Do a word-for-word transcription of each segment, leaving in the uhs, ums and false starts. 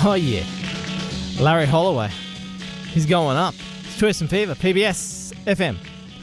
Oh, yeah. Larry Holloway. He's going up. It's Twist and Fever, P B S F M.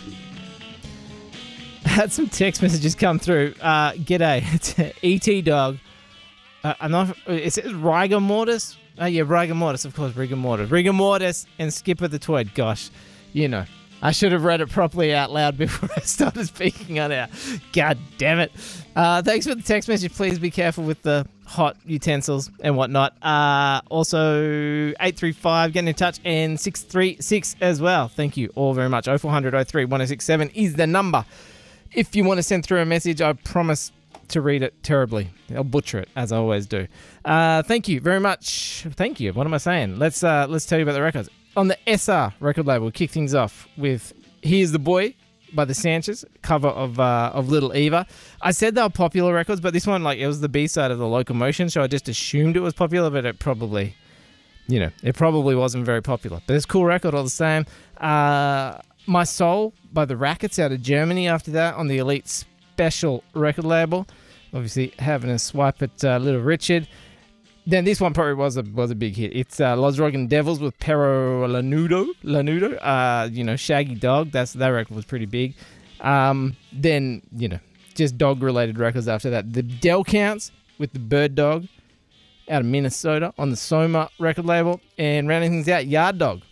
Had some text messages come through. Uh, g'day. It's E T Dog. Uh, I'm not. Is it rigor mortis? Oh, yeah, rigor mortis. Of course, rigor mortis. Rigor mortis and Skipper the Tweed. Gosh, you know. I should have read it properly out loud before I started speaking on it. God damn it. Uh, thanks for the text message. Please be careful with the hot utensils and whatnot. Uh, also, eight three five, getting in touch, and six three six as well. Thank you all very much. oh four hundred oh three one oh six seven is the number. If you want to send through a message, I promise to read it terribly. I'll butcher it, as I always do. Uh, thank you very much. Thank you. What am I saying? Let's uh, let's tell you about the records. On the S R record label, we'll kick things off with Here's the Boy by the Sanchez, cover of uh, of Little Eva. I said they were popular records, but this one, like, it was the B-side of the Locomotion, so I just assumed it was popular, but it probably, you know, it probably wasn't very popular. But it's a cool record all the same. Uh, My Soul by the Rackets out of Germany after that on the Elite Special record label. Obviously having a swipe at uh, Little Richard. Then this one probably was a was a big hit. It's uh, Los Rogan Devils with Pero Lanudo. Lanudo, uh, you know, Shaggy Dog. That's that record was pretty big. Um, then you know, just dog related records after that. The Del Counts with the Bird Dog out of Minnesota on the Soma record label, and rounding things out, Yard Dog.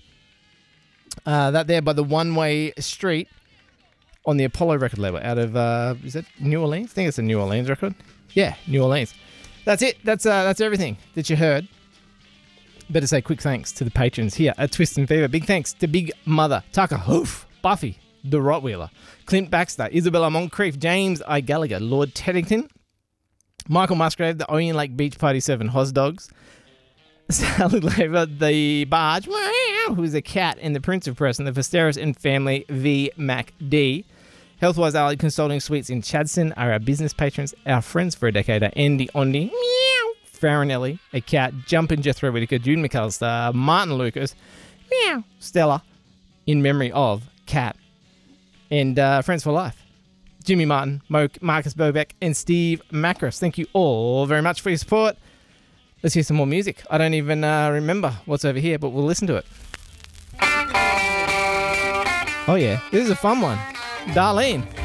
Uh, that there by the One Way Street on the Apollo record label out of uh, is it New Orleans? I think it's a New Orleans record. Yeah, New Orleans. That's it. That's uh, that's everything that you heard. Better say quick thanks to the patrons here at Twist and Fever. Big thanks to Big Mother, Tucker Hoof, Buffy, the Rottweiler, Clint Baxter, Isabella Moncrief, James I. Gallagher, Lord Teddington, Michael Musgrave, the Onion Lake Beach Party seven Hos Dogs, Sally Laver, the Barge, who's a cat, and the Prince of Preston, the Festeris and Family V. Mac D. Healthwise Allied Consulting Suites in Chadstone are our business patrons, our friends for a decade are Andy Ondi, meow, Farinelli, a cat, Jumpin' Jethro Whittaker, Jude McAllister, Martin Lucas, meow, Stella, in memory of Cat, and uh, Friends for Life, Jimmy Martin, Mo- Marcus Bobeck, and Steve Macros. Thank you all very much for your support. Let's hear some more music. I don't even uh, remember what's over here, but we'll listen to it. Oh yeah, this is a fun one. Darlene.